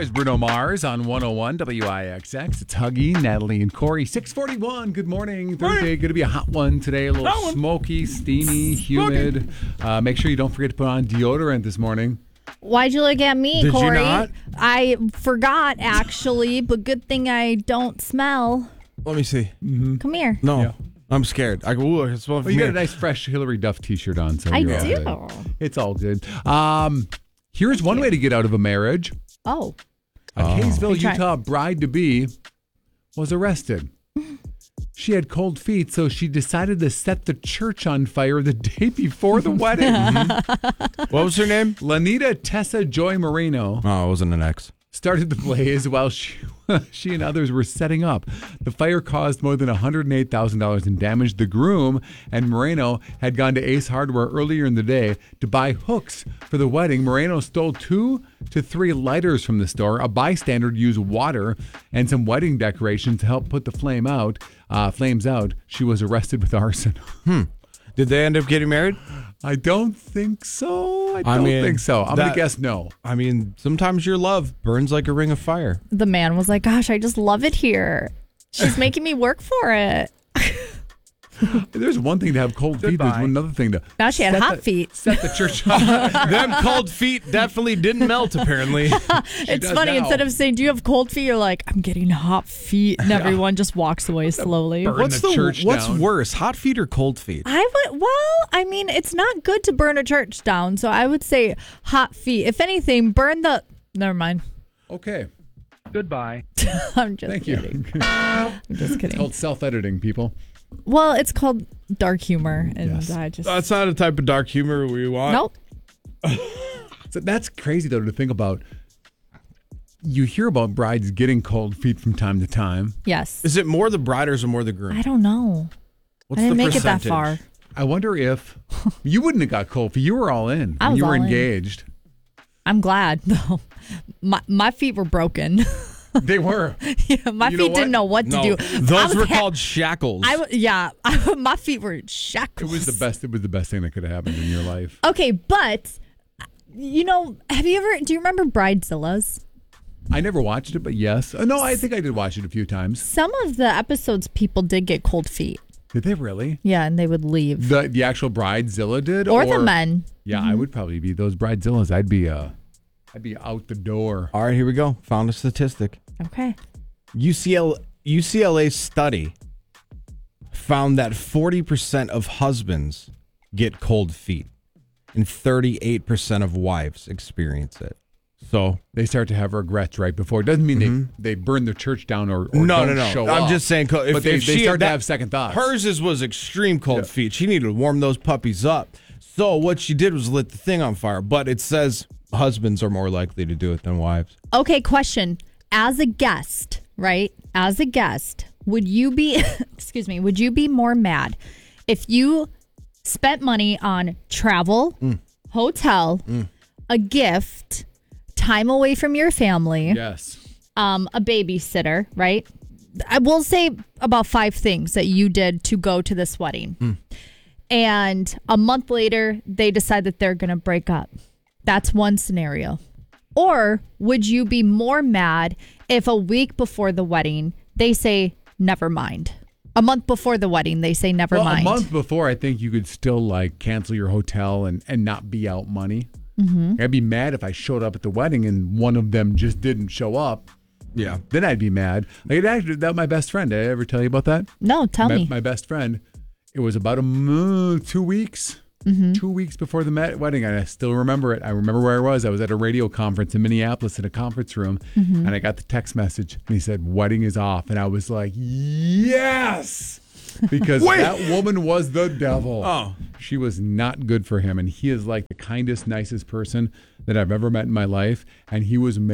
There's Bruno Mars on 101 WIXX. It's Huggy, Natalie, and Corey. 6:41. Good morning. Thursday. Going to be a hot one today. A little smoky, steamy, humid. Make sure you don't forget to put on deodorant this morning. Why'd you look at me, Did Corey? you not? I forgot, actually, but good thing I don't smell. Let me see. Come here. No, Yeah. I'm scared. I smell Well, you got a nice, fresh Hillary Duff t-shirt on. So I you're all do. good. It's all good. Here's one way to get out of a marriage. Oh. A Kaysville, We tried. Utah bride-to-be was arrested. She had cold feet, so she decided to set the church on fire the day before the wedding. What was her name? Lanita Tessa Joy Moreno Oh, it wasn't an ex. started the blaze while she and others were setting up. The fire caused more than $108,000 in damage. The groom and Moreno had gone to Ace Hardware earlier in the day to buy hooks for the wedding. Moreno stole 2 to 3 lighters from the store. A bystander used water and some wedding decorations to help put the flames out. She was arrested with arson. Did they end up getting married? I don't think so. I don't mean, think so. I'm going that- to guess no. I mean, sometimes your love burns like a ring of fire. The man was like, gosh, I just love it here. She's making me work for it. There's one thing to have cold feet. There's another thing to. Now she had set hot the- feet. Set the church on. Them cold feet definitely didn't melt, apparently. It's does funny. now. Instead of saying, do you have cold feet? You're like, I'm getting hot feet. And everyone just walks away slowly. burn the church What's down. worse, hot feet or cold feet? I mean, it's not good to burn a church down. So I would say hot feet. If anything, burn the. Never mind. Okay. Goodbye. I'm just Thank kidding. you. I'm just It's kidding. called self-editing, people. Well, it's called dark humor. And Yes. I just. That's not a type of dark humor we want. Nope. So that's crazy, though, to think about. You hear about brides getting cold feet from time to time. Yes. Is it more the bride or is it more the groom? I don't know. What's I didn't the make it that percentage? far. I wonder if you wouldn't have got cold feet. You were all in. I when was you were all in. engaged. I'm glad, though. My feet were broken. They were. Yeah, my You know feet didn't what? know what to No, do. those were called shackles. My feet were shackles. It was the best. It was the best thing that could have happened in your life. Okay, but do you remember Bridezillas? I never watched it, but yes. No, I think I did watch it a few times. Some of the episodes, people did get cold feet. Did they really? Yeah, and they would leave. The actual Bridezilla did, Or the men. Yeah, I would probably be those Bridezillas. I'd be out the door. All right, here we go. Found a statistic. Okay. UCLA study found that 40% of husbands get cold feet and 38% of wives experience it. So They start to have regrets right before. It doesn't mean they burn their church down or don't show up. I'm just saying, But they start to have second thoughts. Hers was extreme cold Yeah. feet. She needed to warm those puppies up. So what she did was lit the thing on fire. But it says husbands are more likely to do it than wives. Okay, question. As a guest, right? As a guest, would you be would you be more mad if you spent money on travel, hotel, a gift, time away from your family, Yes. a babysitter, right? I will say about 5 things that you did to go to this wedding. And a month later, they decide that they're going to break up. That's one scenario. Or would you be more mad if a week before the wedding, they say, never mind? A month before the wedding, they say, never mind. A month before, I think you could still cancel your hotel and not be out money. I'd be mad if I showed up at the wedding and one of them just didn't show up. Yeah. Then I'd be mad. That my best friend. Did I ever tell you about that? No, tell me. My best friend. It was about 2 weeks. 2 weeks before the wedding, and I still remember it. I remember where I was. I was at a radio conference in Minneapolis in a conference room, and I got the text message, and he said, "Wedding is off." And I was like, yes! Because that woman was the devil. Oh. She was not good for him, and he is like the kindest, nicest person that I've ever met in my life, and he was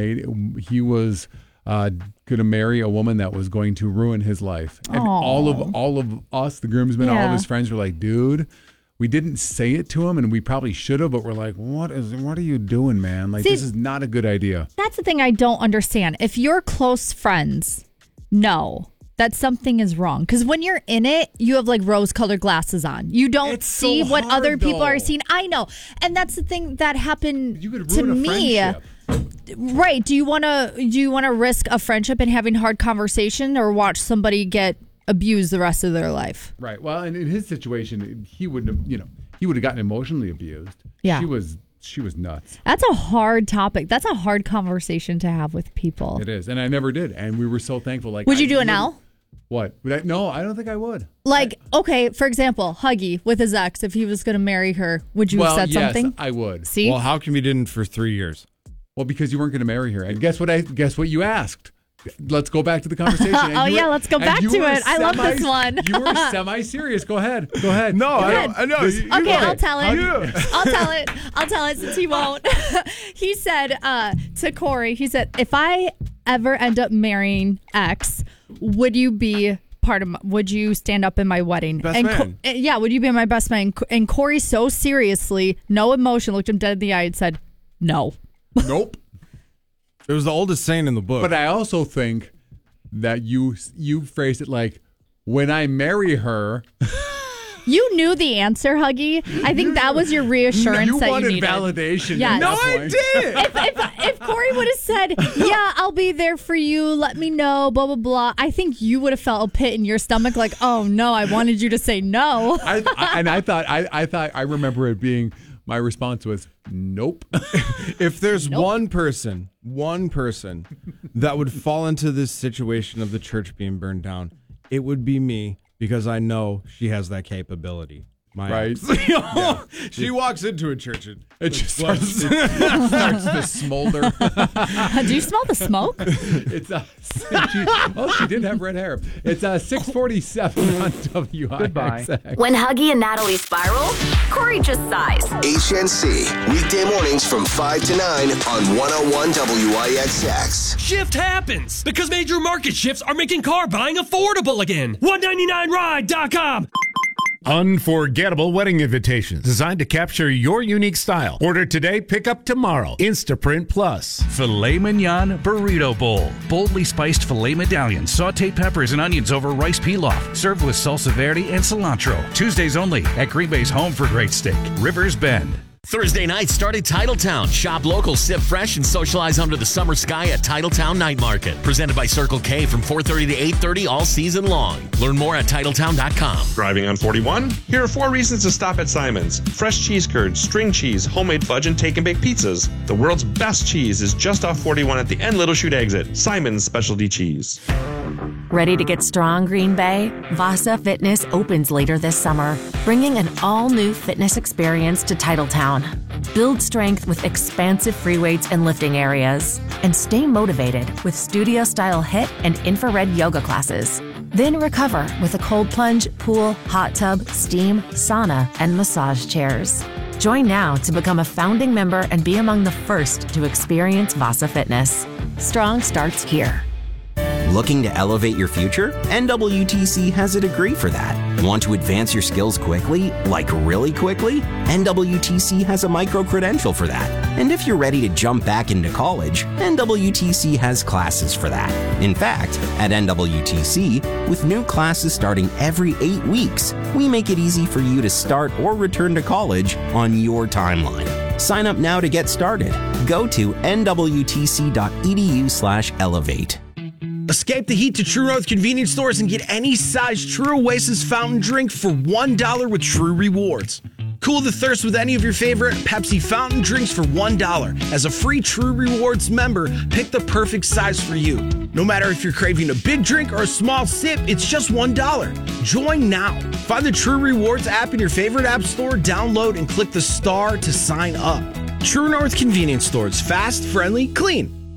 going to marry a woman that was going to ruin his life. And all of us, the groomsmen, all of his friends were like, dude, we didn't say it to him, and we probably should have, but we're like, what are you doing, man? Like, this is not a good idea. That's the thing I don't understand. If you're close friends, know that something is wrong. Because when you're in it, you have like rose-colored glasses on. You don't It's see so what hard, other people are though. seeing. I know. And that's the thing that happened You could to ruin a me. friendship. Right. Do you want to risk a friendship and having hard conversation, or watch somebody get abused the rest of their life? Right. Well, and in his situation, he wouldn't have, he would have gotten emotionally abused. Yeah. She was nuts. That's a hard topic. That's a hard conversation to have with people. It is. And I never did. And we were so thankful. Like, would you do it now? What? No, I don't think I would. Like, okay, for example, Huggy with his ex, if he was going to marry her, would you have said something? Yes, I would. See? Well, how come you didn't for 3 years? Well, because you weren't going to marry her. And guess what you asked? Let's go back to the conversation. Let's go back to it. I love this one. You were semi-serious. Go ahead. No, I know. Okay, I'll tell it. I'll tell it since he won't. He said to Corey, he said, if I ever end up marrying X, would you be would you stand up in my wedding? Best man. Yeah, would you be my best man? And Corey so seriously, no emotion, looked him dead in the eye and said, no. Nope. It was the oldest saying in the book. But I also think that you phrased it like, when I marry her. You knew the answer, Huggy. I think that was your reassurance you that you wanted needed. Validation. Yes. No, I did. If Corey would have said, yeah, I'll be there for you, let me know, blah, blah, blah, I think you would have felt a pit in your stomach like, oh, no, I wanted you to say no. I remember it being, my response was, nope. If there's one person that would fall into this situation of the church being burned down, it would be me, because I know she has that capability. Right. She walks into a church and it just starts to smolder. Do you smell the smoke? It's she did have red hair. It's 6:47 on WIXX. When Huggy and Natalie spiral, Corey just sighs. HNC, weekday mornings from 5 to 9 on 101 WIXX. Shift happens because major market shifts are making car buying affordable again. 199ride.com. Unforgettable wedding invitations designed to capture your unique style. Order today, pick up tomorrow. Instaprint Plus. Filet mignon burrito bowl. Boldly spiced filet medallions, sauteed peppers and onions over rice pilaf. Served with salsa verde and cilantro. Tuesdays only at Green Bay's home for great steak, Rivers Bend. Thursday night, start at Titletown. Shop local, sip fresh, and socialize under the summer sky at Titletown Night Market. Presented by Circle K from 4:30 to 8:30 all season long. Learn more at Titletown.com. Driving on 41? Here are 4 reasons to stop at Simon's. Fresh cheese curds, string cheese, homemade fudge, and take and bake pizzas. The world's best cheese is just off 41 at the end Little Chute exit. Simon's Specialty Cheese. Ready to get strong, Green Bay? Vasa Fitness opens later this summer, bringing an all-new fitness experience to Titletown. Build strength with expansive free weights and lifting areas, and stay motivated with studio-style HIIT and infrared yoga classes. Then recover with a cold plunge, pool, hot tub, steam, sauna, and massage chairs. Join now to become a founding member and be among the first to experience Vasa Fitness. Strong starts here. Looking to elevate your future? NWTC has a degree for that. Want to advance your skills quickly? Like really quickly? NWTC has a micro-credential for that. And if you're ready to jump back into college, NWTC has classes for that. In fact, at NWTC, with new classes starting every 8 weeks, we make it easy for you to start or return to college on your timeline. Sign up now to get started. Go to nwtc.edu/elevate. Escape the heat to True North convenience stores and get any size True Oasis fountain drink for $1 with True Rewards. Cool the thirst with any of your favorite Pepsi fountain drinks for $1. As a free True Rewards member, pick the perfect size for you. No matter if you're craving a big drink or a small sip, it's just $1. Join now. Find the True Rewards app in your favorite app store, download, and click the star to sign up. True North convenience stores. Fast, friendly, clean.